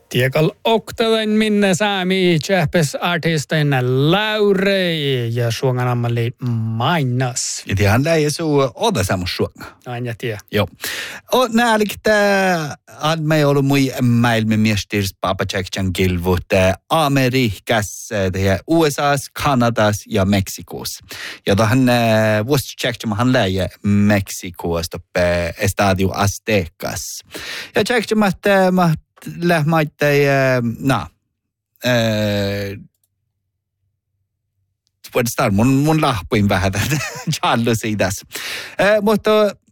Tiekal oktelen minne saami tjähpes artisten laurei ja suongan ammalli mainas. Ja tiedän lähe suu oda sammus suonga. Aina tiedä. Joo. Och nääliktä on me ollut mui maailmanmesters papachakchan kilvut Amerikas, USAs, Kanadas ja Meksikos. Ja tähän vuositchakchan lähe Meksikos toppe Estadio Aztecas. Ja tchakchan lähmaitte, vuodestaan mun lahpuin vähän tätä Charlesia tässä. Mutta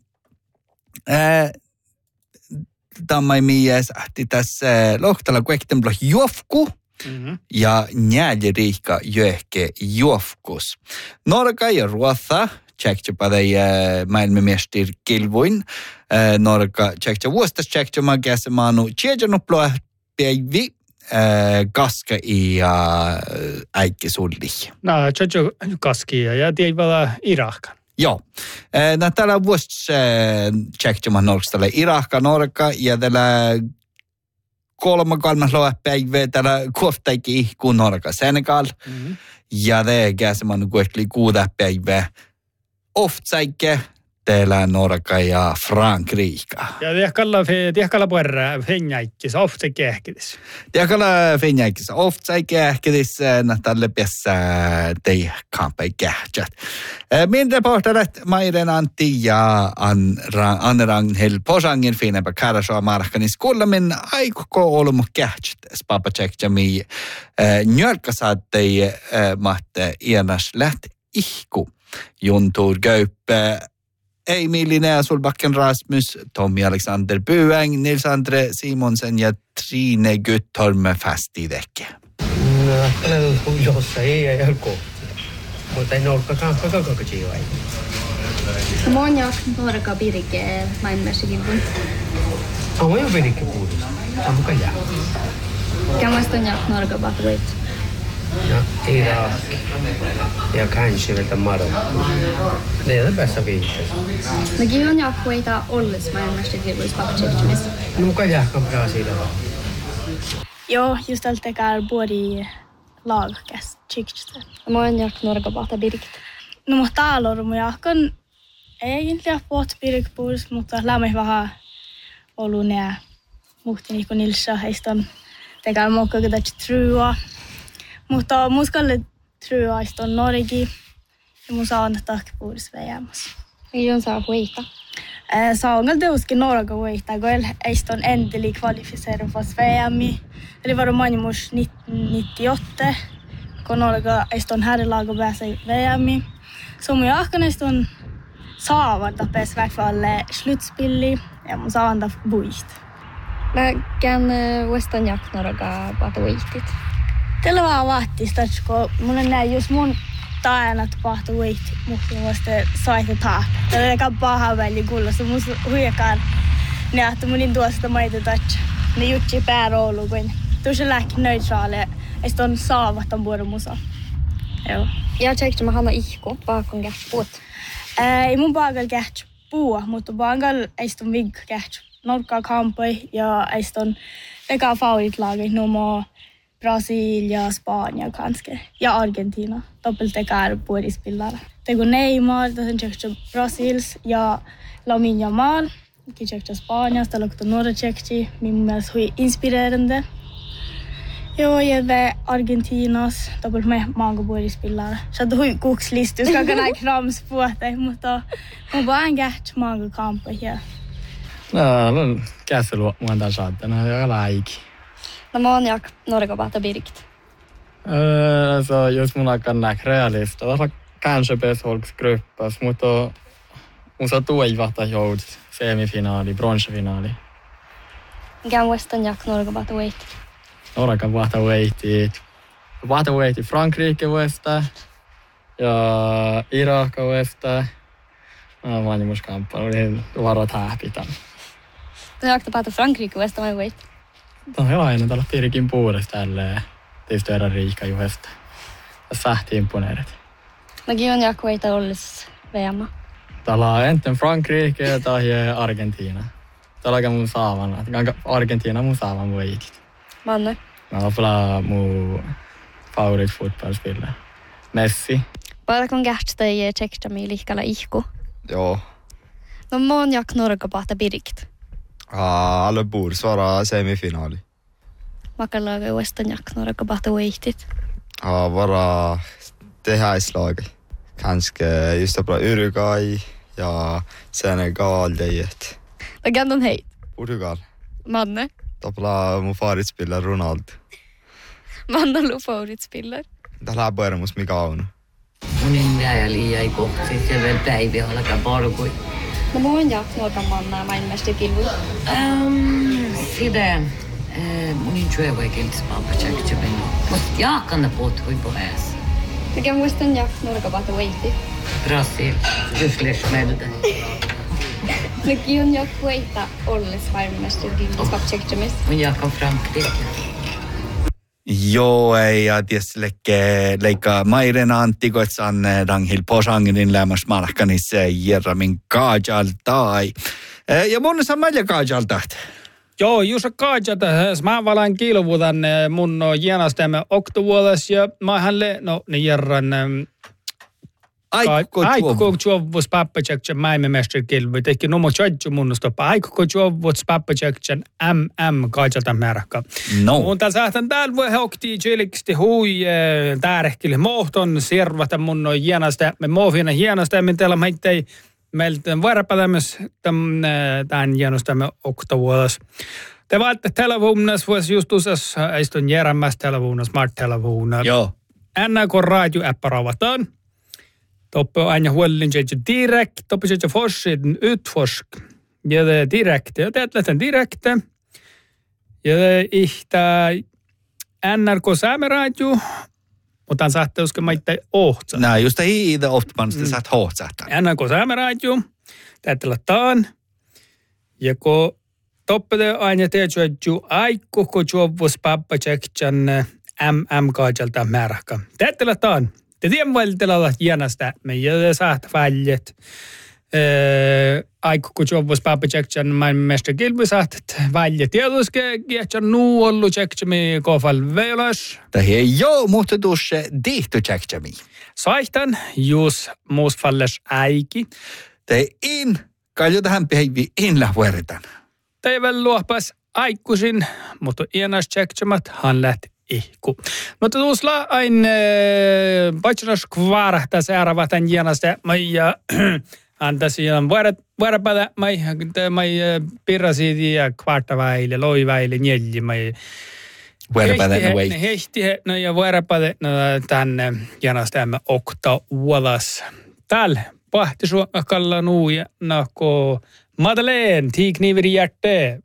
tämä mies ahti tässä lohtalla kuektemlo juofku ja njääljiriikka jöhke juofkus. Norka ja Ruotsa tjektsepade maailmanmestir kilvuin. Norka tjektse vuostas tjektsemään käsemaanu tjejanuploa päivi kaska ja äikki sulli. No, tjejo kaskia ja tiedä Irakan. Joo. Täällä vuosi tjektsemään norkstalle Irakka, Norka ja täällä kolmas päivä täällä kuoftaikin ihkuun Norka Senegal. Ja det käsemaanu kuekli kuuda päivä oftsäikke täällä Norka ja Frankrika. Ja tiekalla puerra fenjäikkis, oftsäikke ehkidis. Tiekalla fenjäikkis, oftsäikke ehkidis, tälle piässä tei kampai kähtsät. Min reporterat Mairen Antti ja Anne Ragnhild Posangin finäpä karasua markkanis kuulemin aikoko olemu kähtsät spapachekjami njölkasaattei mahte ienas läht ihku. Juntur Gaupe, Emil Solbacken Rasmus, Tommy Alexander Bueng, Nils Andre Simonsen ja Trine Guttorm fast i däcket. Jossa ei alko. Mutta ei olkaan koko jiwai. Monjak Norka Birke maailmanmestarikilpun. On jo Birke puhunut. Ammuka jää. Kämaston jak Norka Batruit. Ja Irak ja kanske vet Marokko. Det är det bästa viset. Men given jag skita olles maailmanmestarikilpun spapachekjumis. Muka jää kan Brasil. Joo, just allt det här både lagkäs chicksta. Monjak Norka Bata Birke. No mutta täällä jag kan egentligen fått Birkeburs mutta lämmin vähän ollut nää muhtin kun Nilsa heiston tekee mokka kun trua. Mutta mun skalle trua iston Norgi ja mun saa antaa takpuudessa veijäämässä. Ei on saa huita. Saa on teuskin Norga huita, kun iston endeli kvalificeeru fast veijäämi. Eli var moni mus 98, kun Norga iston herrelaga pääsee veijäämi. Så mun jahkan iston saavanta pääs väkvalle slutspilli ja mun saa antaa buist. Mä kään Weston jak Norga Bata huitit. Tällä vaan vaattis, kun mun on näin, jos mun taanat pahtu vuit, mutta musta saitte taap. Tällä on paha väli kuulossa, mun huijakaan nähtä munin tuosta maita tatsa. Ne jutsi pääroulu, kun tuossa lähti neutraali, ja sitten on saavatan vuoden musa. Joo. Ja tjekkää mä hana ihku, paakon kähtsä puut. Ei mun paakalla kähtsä puua, mutta paakalla ei sitten vigga kähtsä. Norkaa kampai ja ei sitten teka favoritlaget numo Brasilia, Spania kanske. Ja Argentina. Doppeltekar puolispillare. Teko Neymar, sen tjekkää Brasils ja Lamine Yamal. Tjekkää Spania, sitä lukta Norra tjekkää. Min mielestä hui inspirerande. Joo, ja Argentinas, doppelt med många puolispillare. Så att hui kukslistus, ska kunna krams på det. Mutta mun vaan en kähtsä många kamper här. No, käselu muuta saatana ja laiki. No monjak Norka Bata Birkt. Så just mun kan realista. Vasta kanske befolkningsgruppas, mutta musta toivata joud semifinaali, bronsfinaali. Mikä Weston jak Norka Bata Wait? Norka Bata Wait Frankrike vuesta ja Irak vuesta. No, vanhemmuuskamppailu, oli varat häpitän. No jak Bata Frankrike Weston vai Wait? Tämä on aina tällä Pirkin puolesta tälleen. Tietysti erään riikka juhesta. Tässä sähti imponeerit. No gion jak Wait ollis VM. Täällä on enten Frankrike tai Argentiina. Täällä on mun saavana. Argentiina mun saavan voitit. Manne. Alla mun favoritfotbollsspelare. Messi. Paljon kähtstä ei tsekta mi liikalla ihku. Joo. No mon jak norga pahta pirikt. Alle borde svara semifinaali. Makalaga Western jak norga pahta weightit. Vara tehäislaagi. Kanske just bra Uruguay ja Senegal det. No gandon hei. Portugal. Manne. Tapla mun favoritspelare Ronaldo. Manne lu favoritspiller. Tällä börjamos mikä on. Munin jäi jäi kohti se vielä päivi alkaa porkui. No mon jak norga manna maailmasta kilvu. Sitä munin työväkiltä paapacakti minua. Mutta jaakanna puhui puheessa. No gandon Western jak norga pahta weightit. Brasil, yhdessä No kion jak weighta olles maailmasta kilvu kapsektamis. mun jaakan Frankrike. Joo, ja tietysti leikkaa Mairen Antti, kun saan Ranghil Posangin lämmäs malkanissa Jerramin Kajal tai. Ja mun saa Maja Kajal tahti. Joo, just Kajalta. Mä valan kilvutan mun jänastämme oktovuodas ja mä hänelle, no niin Jerran Aikko juovus pappajäksän mäimemestarikilvu. Tehkin numo tjadju munnustoppa. Aikko juovus pappajäksän MM Kajalta määräkkä. No. Mutta sähtän täällä voi hokti tjiliksti hui tärkille mohton servata mun hienosta. Me mohvina hienosta. Me teillä meittei meiltä varapadamus tämän hienostamme oktovuodas. Te vaatte televuunnas vuosi just usas istun järmässä televuunnas, smart televuunna. Joo. NRK radio-appa ravataan. Toppe on aina huolin tjeitse direkt, toppe tjeitse forsiden utforsk. Ja det direkt, ja det direkt. Ja det ihtä NRK Saameradio, mutta saatte usko maittain ohtsa. Nää just hiitä oftmansta saat hohtsahtaa. NRK Saameradio, tätä lataan. Ja kun toppe on aina tjeitse aikko, kun juovus pappa tjektjan MM-kaajalta määräkkä. Tätä lataan. Te tiedän valtella hienosta, me ei saa väljet. Aikko kun juovus pappa tjektjan maailmesta kilpi saat väljet. Tietysti kietjan nuu ollut tjektjami kofal velas. Tähi ei joo, mutta tuossa dihtu tjektjami. Saihtan, jos muus falles äiki. Te in, kaljota hämpi heivi in lähvueritan. Te väl luopas aikkusin, mutta ienas tjektjamat han lähti ihku. Mutta tuossa aina paitsi kvarahtaa seuraava tämän hienosta. Ja antaisin vuoropada, mä pirrasin ja kvartavaille, loivaille, njälji. Vuoropada ne vei. Hehti, no ja vuoropada tänne hienosta okta vuodas. Täällä pahtisuokalla nuu ja nako Madeleine, tiikniviri hjärte.